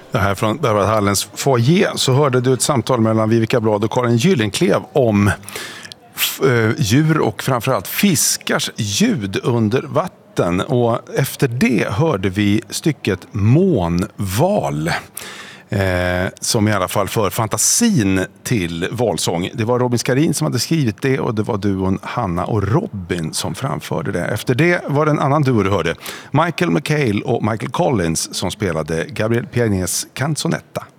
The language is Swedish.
Det här från Berwaldhallens foyer så hörde du ett samtal mellan Vivica Blad och Karin Gyllenklev om djur och framförallt fiskars ljud under vatten. Och efter det hörde vi stycket Månval. Som i alla fall för fantasin till valsång. Det var Robin Skarin som hade skrivit det och det var duon Hanna och Robin som framförde det. Efter det var det en annan duo du hörde. Michael McHale och Michael Collins som spelade Gabriel Pianets Canzonetta.